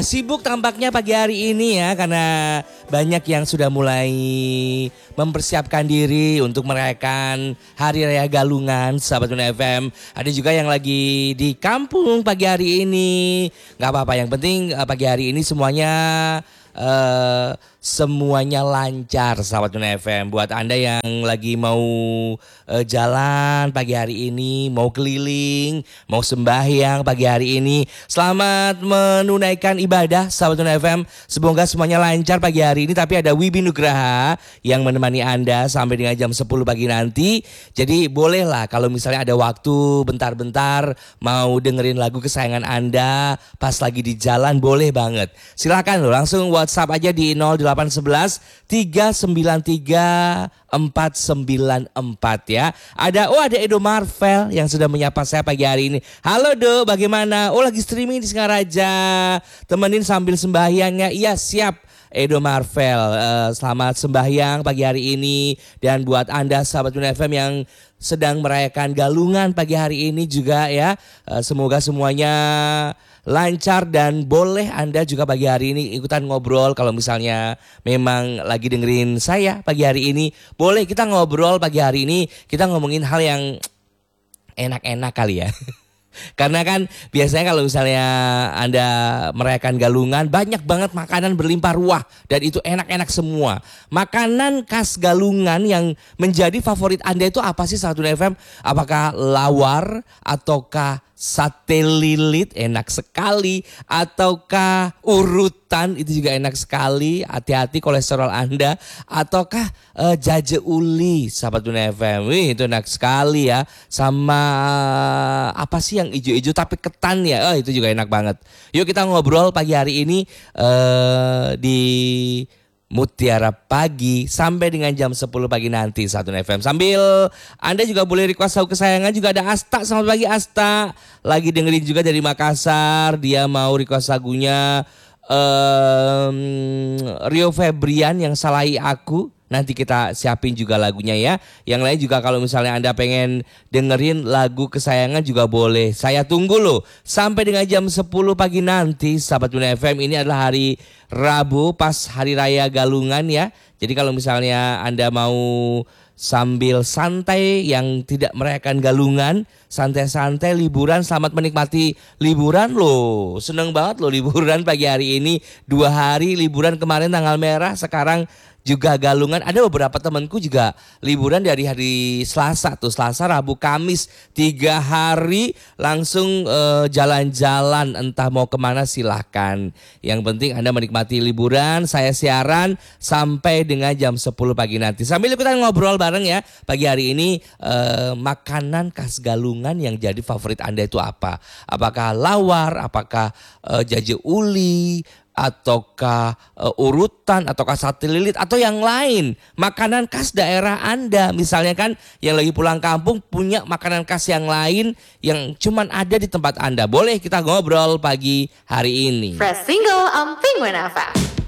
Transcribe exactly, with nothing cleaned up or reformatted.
Sibuk tampaknya pagi hari ini ya, karena banyak yang sudah mulai mempersiapkan diri untuk merayakan Hari Raya Galungan, sahabat Muna F M. Ada juga yang lagi di kampung pagi hari ini. Gak apa-apa, yang penting uh, pagi hari ini semuanya uh, semuanya lancar, sahabat Muna F M. Buat Anda yang lagi mau uh, jalan pagi hari ini, mau keliling, mau sembahyang pagi hari ini, selamat menunaikan ibadah, sahabat Muna F M. Semoga semuanya lancar pagi hari ini. Tapi ada Wibi Nugraha yang menemani Anda sampai dengan jam sepuluh pagi nanti. Jadi bolehlah kalau misalnya ada waktu bentar-bentar mau dengerin lagu kesayangan Anda pas lagi di jalan, boleh banget. Silakan loh, langsung WhatsApp aja di nol delapan satu satu tiga sembilan tiga empat sembilan empat ya. Ada oh ada Edo Marvel yang sudah menyapa saya pagi hari ini. Halo Do, bagaimana? Oh lagi streaming di Singaraja. Temenin sambil sembahyangnya. Iya siap. Edo Marvel, uh, selamat sembahyang pagi hari ini. Dan buat Anda sahabat Muna F M yang sedang merayakan Galungan pagi hari ini juga ya, uh, semoga semuanya lancar. Dan boleh Anda juga pagi hari ini ikutan ngobrol. Kalau misalnya memang lagi dengerin saya pagi hari ini, boleh kita ngobrol pagi hari ini. Kita ngomongin hal yang enak-enak kali ya. Karena kan biasanya kalau misalnya Anda merayakan Galungan, banyak banget makanan berlimpah ruah dan itu enak-enak semua. Makanan khas Galungan yang menjadi favorit Anda itu apa sih, sahabat Muna F M? Apakah lawar ataukah sate lilit, enak sekali, ataukah urutan, itu juga enak sekali, hati-hati kolesterol Anda, ataukah uh, jaje uli, sahabat Muna F M, wih itu enak sekali ya, sama apa sih yang ijo-ijo tapi ketan ya, oh itu juga enak banget. Yuk kita ngobrol pagi hari ini uh, di Mutiara Pagi sampai dengan jam sepuluh pagi nanti, satu F M. Sambil Anda juga boleh request lagu kesayangan. Juga ada Asta, selamat pagi Asta. Lagi dengerin juga dari Makassar. Dia mau request lagunya um, Rio Febrian yang Salahi Aku. Nanti kita siapin juga lagunya ya. Yang lain juga kalau misalnya Anda pengen dengerin lagu kesayangan juga boleh. Saya tunggu loh sampai dengan jam sepuluh pagi nanti, sahabat Muna F M. Ini adalah hari Rabu pas Hari Raya Galungan ya. Jadi kalau misalnya Anda mau sambil santai yang tidak merayakan Galungan, santai-santai liburan, selamat menikmati liburan loh. Seneng banget loh liburan pagi hari ini. Dua hari liburan kemarin tanggal merah, sekarang juga Galungan. Ada beberapa temanku juga liburan dari hari Selasa tuh, Selasa, Rabu, Kamis, tiga hari langsung uh, jalan-jalan, entah mau kemana silahkan. Yang penting Anda menikmati liburan. Saya siaran sampai dengan jam sepuluh pagi nanti. Sambil kita ngobrol bareng ya pagi hari ini, uh, makanan khas Galungan yang jadi favorit Anda itu apa? Apakah lawar, apakah uh, jaje uli, ataukah uh, urutan, ataukah sate lilit, atau yang lain makanan khas daerah Anda. Misalnya kan yang lagi pulang kampung punya makanan khas yang lain yang cuman ada di tempat Anda. Boleh kita ngobrol pagi hari ini. Fresh single on Penguin F M.